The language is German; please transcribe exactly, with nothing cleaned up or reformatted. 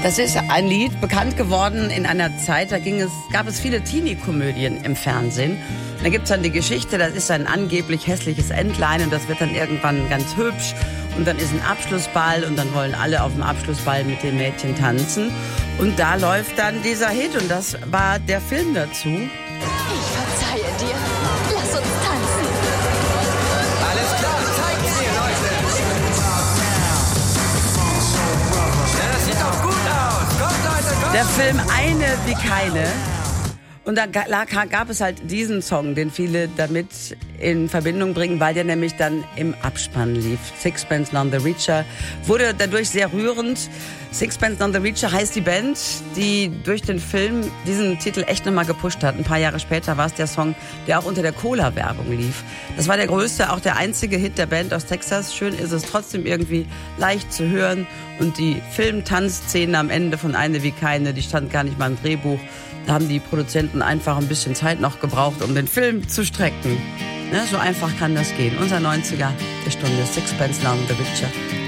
Das ist ein Lied, bekannt geworden in einer Zeit, da ging es, gab es viele Teenie-Komödien im Fernsehen. Und da gibt's dann die Geschichte, das ist ein angeblich hässliches Entlein und das wird dann irgendwann ganz hübsch. Und dann ist ein Abschlussball und dann wollen alle auf dem Abschlussball mit dem Mädchen tanzen. Und da läuft dann dieser Hit und das war der Film dazu. Ich verzeihe dir. Lass uns tanzen. Alles klar, zeigt mir, Leute. Ja, das sieht doch gut aus. Kommt, Leute, kommt. Der Film Eine wie keine. Und da gab es halt diesen Song, den viele damit in Verbindung bringen, weil der nämlich dann im Abspann lief. Sixpence None the Richer wurde dadurch sehr rührend. Sixpence None the Richer heißt die Band, die durch den Film diesen Titel echt nochmal gepusht hat. Ein paar Jahre später war es der Song, der auch unter der Cola-Werbung lief. Das war der größte, auch der einzige Hit der Band aus Texas. Schön ist es trotzdem irgendwie leicht zu hören. Und die Film-Tanzszene am Ende von Eine wie keine, die stand gar nicht mal im Drehbuch. Da haben die Produzenten einfach ein bisschen Zeit noch gebraucht, um den Film zu strecken. Ne, so einfach kann das gehen. Unser neunziger der Stunde, Sixpence None the Richer.